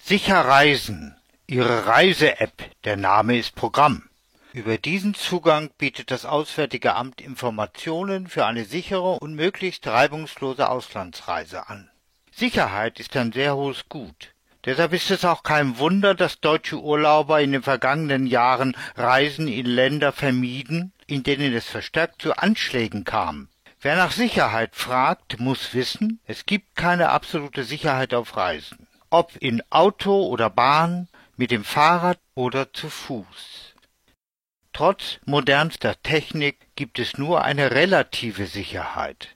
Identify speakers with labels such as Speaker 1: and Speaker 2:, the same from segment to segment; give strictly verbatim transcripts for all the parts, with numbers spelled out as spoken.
Speaker 1: Sicher Reisen, Ihre Reise-App, der Name ist Programm. Über diesen Zugang bietet das Auswärtige Amt Informationen für eine sichere und möglichst reibungslose Auslandsreise an. Sicherheit ist ein sehr hohes Gut. Deshalb ist es auch kein Wunder, dass deutsche Urlauber in den vergangenen Jahren Reisen in Länder vermieden, in denen es verstärkt zu Anschlägen kam. Wer nach Sicherheit fragt, muss wissen, es gibt keine absolute Sicherheit auf Reisen. Ob in Auto oder Bahn, mit dem Fahrrad oder zu Fuß. Trotz modernster Technik gibt es nur eine relative Sicherheit.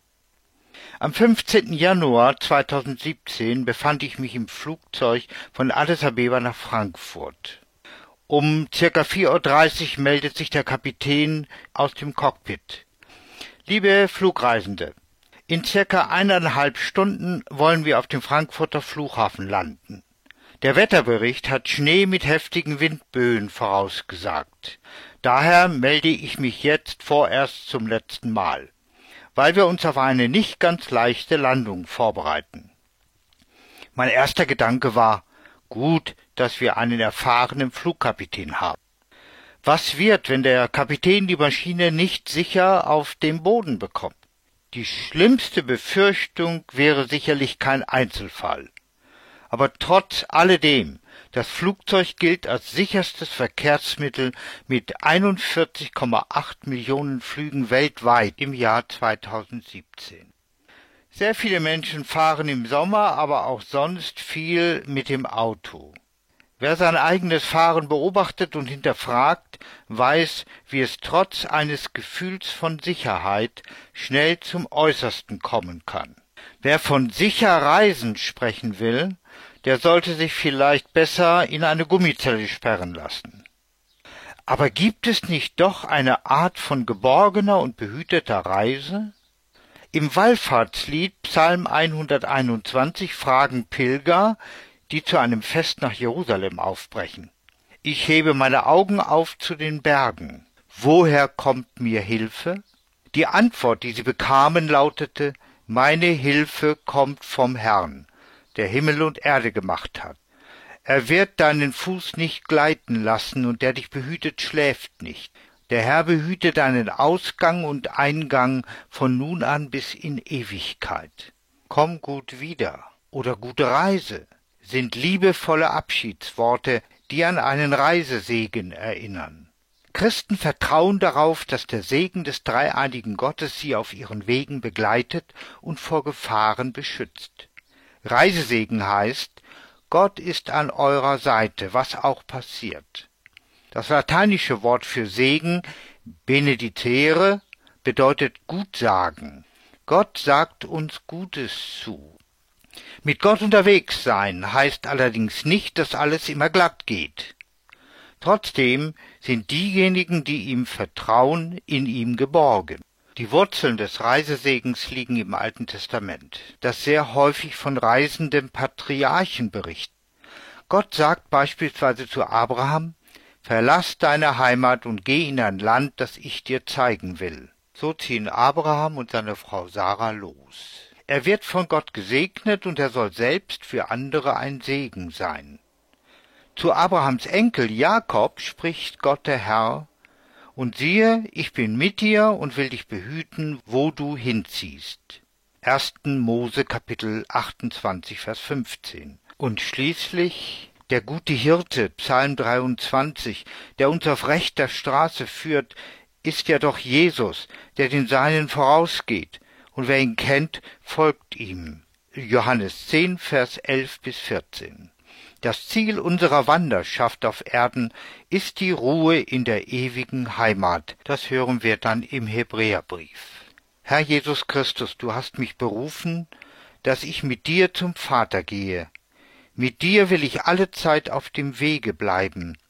Speaker 1: Am fünfzehnten Januar zweitausendsiebzehn befand ich mich im Flugzeug von Addis Abeba nach Frankfurt. Um circa vier Uhr dreißig meldet sich der Kapitän aus dem Cockpit. Liebe Flugreisende, in circa eineinhalb Stunden wollen wir auf dem Frankfurter Flughafen landen. Der Wetterbericht hat Schnee mit heftigen Windböen vorausgesagt. Daher melde ich mich jetzt vorerst zum letzten Mal, weil wir uns auf eine nicht ganz leichte Landung vorbereiten. Mein erster Gedanke war, gut, dass wir einen erfahrenen Flugkapitän haben. Was wird, wenn der Kapitän die Maschine nicht sicher auf den Boden bekommt? Die schlimmste Befürchtung wäre sicherlich kein Einzelfall. Aber trotz alledem, das Flugzeug gilt als sicherstes Verkehrsmittel mit einundvierzig Komma acht Millionen Flügen weltweit im Jahr zweitausendsiebzehn. Sehr viele Menschen fahren im Sommer, aber auch sonst viel mit dem Auto. Wer sein eigenes Fahren beobachtet und hinterfragt, weiß, wie es trotz eines Gefühls von Sicherheit schnell zum Äußersten kommen kann. Wer von sicher Reisen sprechen will, der sollte sich vielleicht besser in eine Gummizelle sperren lassen. Aber gibt es nicht doch eine Art von geborgener und behüteter Reise? Im Wallfahrtslied Psalm hunderteinundzwanzig fragen Pilger, die zu einem Fest nach Jerusalem aufbrechen. Ich hebe meine Augen auf zu den Bergen. Woher kommt mir Hilfe? Die Antwort, die sie bekamen, lautete, meine Hilfe kommt vom Herrn, der Himmel und Erde gemacht hat. Er wird deinen Fuß nicht gleiten lassen, und der dich behütet, schläft nicht. Der Herr behütet deinen Ausgang und Eingang von nun an bis in Ewigkeit. Komm gut wieder oder gute Reise sind liebevolle Abschiedsworte, die an einen Reisesegen erinnern. Christen vertrauen darauf, dass der Segen des dreieinigen Gottes sie auf ihren Wegen begleitet und vor Gefahren beschützt. Reisesegen heißt, Gott ist an eurer Seite, was auch passiert. Das lateinische Wort für Segen, benedicere, bedeutet Gutsagen. Gott sagt uns Gutes zu. Mit Gott unterwegs sein heißt allerdings nicht, dass alles immer glatt geht. Trotzdem sind diejenigen, die ihm vertrauen, in ihm geborgen. Die Wurzeln des Reisesegens liegen im Alten Testament, das sehr häufig von reisenden Patriarchen berichtet. Gott sagt beispielsweise zu Abraham, verlass deine Heimat und geh in ein Land, das ich dir zeigen will. So ziehen Abraham und seine Frau Sarah los. Er wird von Gott gesegnet und er soll selbst für andere ein Segen sein. Zu Abrahams Enkel Jakob spricht Gott der Herr, und siehe, ich bin mit dir und will dich behüten, wo du hinziehst. ersten Mose Kapitel achtundzwanzig, Vers fünfzehn. Und schließlich der gute Hirte, Psalm dreiundzwanzig, der uns auf rechter Straße führt, ist ja doch Jesus, der den Seinen vorausgeht. Und wer ihn kennt, folgt ihm. Johannes zehn, Vers elf bis vierzehn. Das Ziel unserer Wanderschaft auf Erden ist die Ruhe in der ewigen Heimat. Das hören wir dann im Hebräerbrief. Herr Jesus Christus, du hast mich berufen, dass ich mit dir zum Vater gehe. Mit dir will ich allezeit auf dem Wege bleiben,